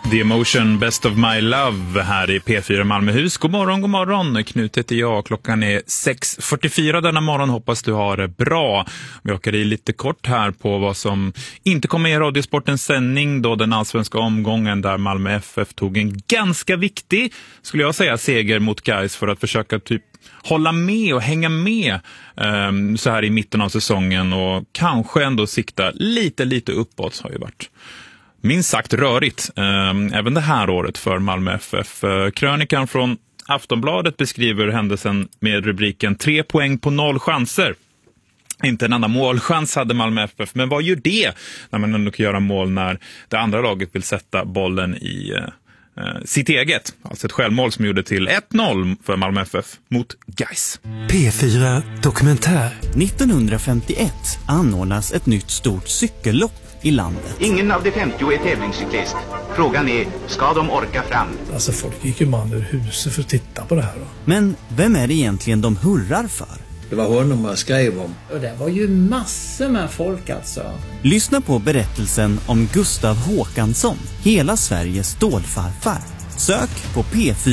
The Emotion, Best of My Love här i P4 Malmöhus. God morgon. Knut heter jag. Klockan är 6:44 denna morgon. Hoppas du har det bra. Vi åker i lite kort här på vad som inte kommer i Radiosportens sändning då den allsvenska omgången där Malmö FF tog en ganska viktig, skulle jag säga, seger mot Gais för att försöka typ hålla med och hänga med så här i mitten av säsongen och kanske ändå sikta lite uppåt har ju varit minst sagt rörigt även det här året för Malmö FF. Krönikan från Aftonbladet beskriver händelsen med rubriken 3 poäng på 0 chanser. Inte en annan målchans hade Malmö FF, men vad gör det när man ändå kan göra mål när det andra laget vill sätta bollen i sitt eget? Alltså ett självmål som gjorde till 1-0 för Malmö FF mot Gais. P4 Dokumentär. 1951 anordnas ett nytt stort cykellopp i landet. Ingen av de 50 är tävlingscyklist. Frågan är, ska de orka fram? Alltså folk gick ju man ur huset för att titta på det här då. Men vem är det egentligen de hurrar för? Det var honom man skrev om. Och det var ju massor med folk alltså. Lyssna på berättelsen om Gustav Håkansson, hela Sveriges stålfarfar. Sök på P4